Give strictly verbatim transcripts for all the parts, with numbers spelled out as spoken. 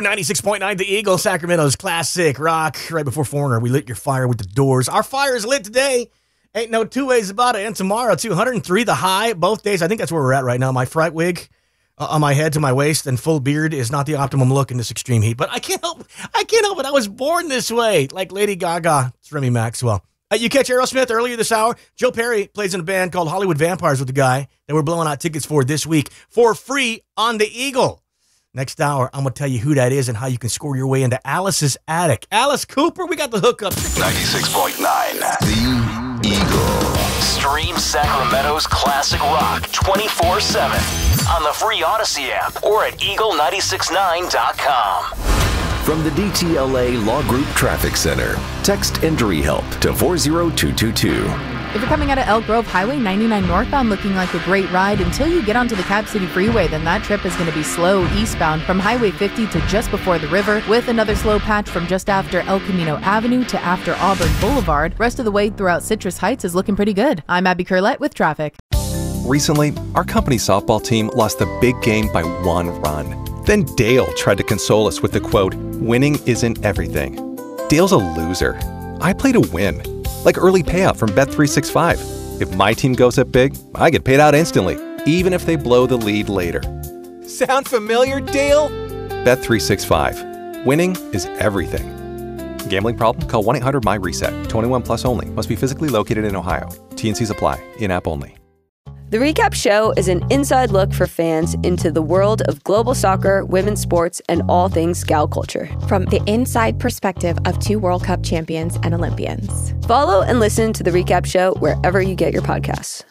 ninety-six point nine The Eagle, Sacramento's classic rock. Right before Foreigner, we lit your fire with the Doors. Our fire is lit today. Ain't no two ways about it. And tomorrow, two hundred three the high. Both days, I think that's where we're at right now. My fright wig uh, on my head to my waist and full beard is not the optimum look in this extreme heat. But I can't help I can't help it. I was born this way, like Lady Gaga. It's Remy Maxwell. Uh, you catch Aerosmith earlier this hour. Joe Perry plays in a band called Hollywood Vampires with the guy that we're blowing out tickets for this week for free on The Eagle. Next hour, I'm going to tell you who that is and how you can score your way into Alice's attic. Alice Cooper, we got the hookup. ninety-six point nine The Eagle. Stream Sacramento's classic rock twenty-four seven on the free Odyssey app or at eagle nine six nine dot com. From the D T L A Law Group Traffic Center, text Injury Help to four zero two two two. If you're coming out of Elk Grove Highway ninety-nine northbound looking like a great ride until you get onto the Cap City Freeway, then that trip is going to be slow eastbound from Highway fifty to just before the river, with another slow patch from just after El Camino Avenue to after Auburn Boulevard. Rest of the way throughout Citrus Heights is looking pretty good. I'm Abby Curlett with traffic. Recently, our company softball team lost the big game by one run. Then Dale tried to console us with the quote, "Winning isn't everything." Dale's a loser. I play to win. Like early payout from Bet three sixty-five. If my team goes up big, I get paid out instantly, even if they blow the lead later. Sound familiar, Dale? Bet three sixty-five. Winning is everything. Gambling problem? Call one eight hundred my reset. twenty-one plus only. Must be physically located in Ohio. T N Cs apply. In-app only. The Recap Show is an inside look for fans into the world of global soccer, women's sports, and all things Scout culture. From the inside perspective of two World Cup champions and Olympians. Follow and listen to The Recap Show wherever you get your podcasts.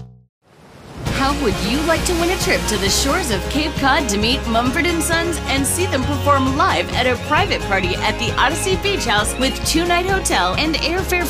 How would you like to win a trip to the shores of Cape Cod to meet Mumford and Sons and see them perform live at a private party at the Odyssey Beach House with two-night hotel and airfare